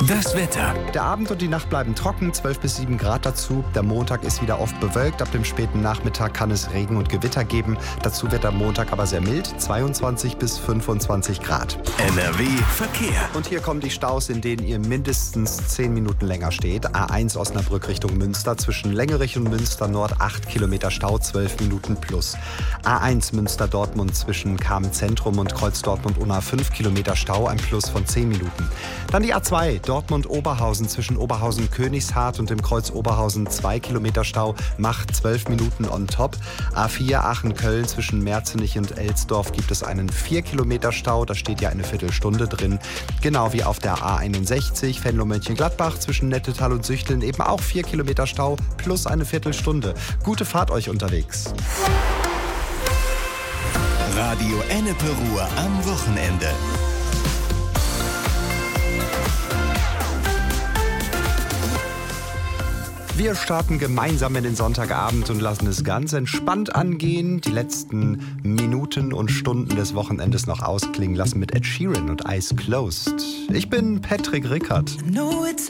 Das Wetter. Der Abend und die Nacht bleiben trocken, 12 bis 7 Grad dazu. Der Montag ist wieder oft bewölkt. Ab dem späten Nachmittag kann es Regen und Gewitter geben. Dazu wird der Montag aber sehr mild, 22 bis 25 Grad. NRW Verkehr. Und hier kommen die Staus, in denen ihr mindestens 10 Minuten länger steht. A1 Osnabrück Richtung Münster, zwischen Längerich und Münster Nord 8 Kilometer Stau, 12 Minuten plus. A1 Münster-Dortmund zwischen Kamen-Zentrum und Kreuz-Dortmund-Unna 5 Kilometer Stau, ein Plus von 10 Minuten. Dann die A2 Dortmund-Oberhausen zwischen Oberhausen-Königshardt und dem Kreuz Oberhausen 2 Kilometer Stau, macht 12 Minuten on top. A4 Aachen-Köln zwischen Merzenich und Elsdorf gibt es einen 4 Kilometer Stau, da steht ja eine Viertelstunde drin. Genau wie auf der A61 Venlo-Mönchengladbach zwischen Nettetal und Süchteln eben auch 4 Kilometer Stau plus eine Viertelstunde. Gute Fahrt euch unterwegs. Radio Ennepe Ruhr am Wochenende. Wir starten gemeinsam in den Sonntagabend und lassen es ganz entspannt angehen. Die letzten Minuten und Stunden des Wochenendes noch ausklingen lassen mit Ed Sheeran und Eyes Closed. Ich bin Patrick Rickert.